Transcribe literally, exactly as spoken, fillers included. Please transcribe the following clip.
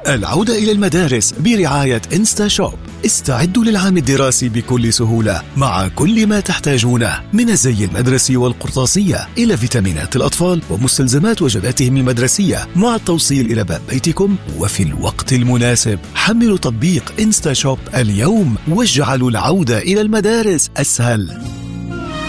العودة إلى المدارس برعاية إنستا شوب. استعدوا للعام الدراسي بكل سهولة مع كل ما تحتاجونه من الزي المدرسي والقرطاسية إلى فيتامينات الأطفال ومستلزمات وجباتهم المدرسية مع التوصيل إلى باب بيتكم وفي الوقت المناسب. حملوا تطبيق إنستا شوب اليوم واجعلوا العودة إلى المدارس أسهل.